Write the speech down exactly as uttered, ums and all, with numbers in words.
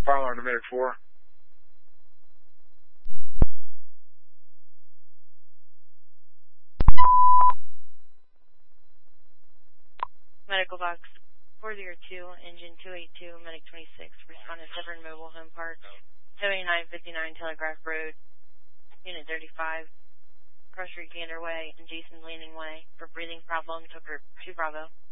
Fire alarm to Medic four. Medical box four zero two, engine two eight two, Medic twenty-six, respond to Severn Mobile Home Park, seventy-nine fifty-nine Telegraph Road, Unit thirty-five, Cross Street Gander Way, and Jason Landing Way, for breathing problems over two Bravo.